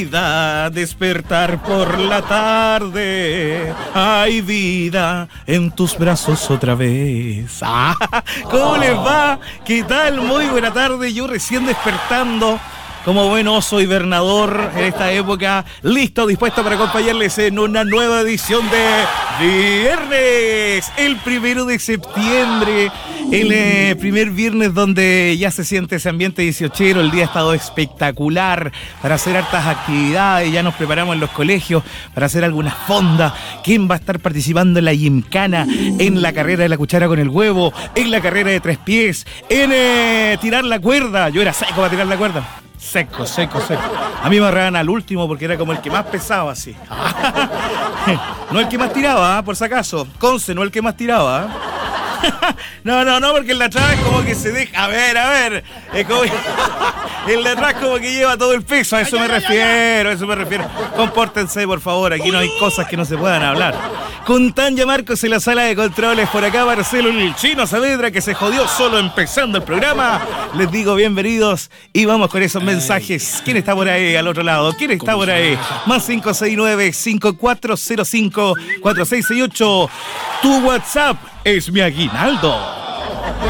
Despertar por la tarde, hay vida en tus brazos otra vez. ¿Cómo les va? ¿Qué tal? Muy buena tarde, yo recién despertando como buen oso hibernador en esta época, listo, dispuesto para acompañarles en una nueva edición de Viernes, el 1 de septiembre, el primer viernes donde ya se siente ese ambiente 18ero. El día ha estado espectacular para hacer hartas actividades, ya nos preparamos en los colegios para hacer algunas fondas. ¿Quién va a estar participando en la gincana, en la carrera de la cuchara con el huevo, en la carrera de 3 pies, en tirar la cuerda? Yo era seco para tirar la cuerda. Seco. A mí me agarraban al último porque era como el que más pesaba, así. No el que más tiraba, por si acaso. Conce, no el que más tiraba. No, porque el de atrás como que se deja. A ver. Es como el de atrás como que lleva todo el peso. A eso me refiero. Compórtense, por favor. Aquí no hay cosas que no se puedan hablar. Con Tanya Marcos en la sala de controles, por acá Marcelo el Chino Saavedra, que se jodió solo empezando el programa. Les digo bienvenidos y vamos con esos mensajes. ¿Quién está por ahí al otro lado? ¿Quién está por ahí? Más 569-5405-4668. Tu WhatsApp es mi aguinaldo.